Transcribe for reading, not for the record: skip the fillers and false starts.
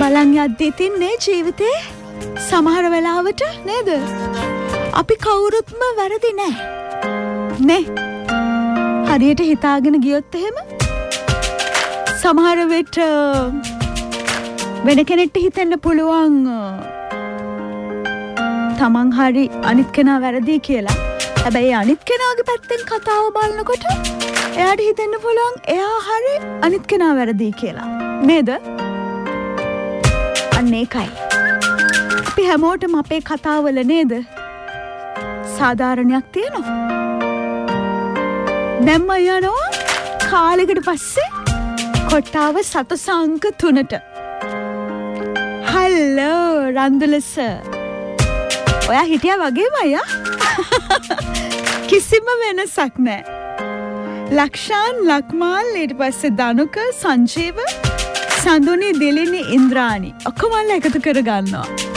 බලන් යද්දී තින්නේ ජීවිතේ සමහර වෙලාවට නේද? අපි කවුරුත්ම වැරදි නෑ. නේ? හරියට හිතාගෙන ගියොත් එහෙම සමහර විට වෙන කෙනෙක්ට හිතෙන්න පුළුවන් තමන් හරි අනිත් කෙනා වැරදි කියලා. හැබැයි අනිත් කෙනාගේ පැත්තෙන් කතාව බලනකොට එයාට හිතෙන්න පුළුවන් එයා හරි අනිත් කෙනා වැරදි කියලා. නේද? අන්න ඒකයි. අපි හැමෝටම අපේ කතාවල නේද සාධාරණයක් තියෙනවා. දැම්ම යනවා කාලෙකට පස්සේ කොට්ටාව සතසංක 3ට. Hello රන්දුල sir. ඔයා හිටියා වගේම අයියා. කිසිම වෙනසක් නැහැ. ලක්ෂාන් ලක්මාල් ඊට පස්සේ දනුක සංජීව සඳුනි දිලිනි ඉන්ද්‍රාණි ඔක්කොම එකතු කර ගන්නවා.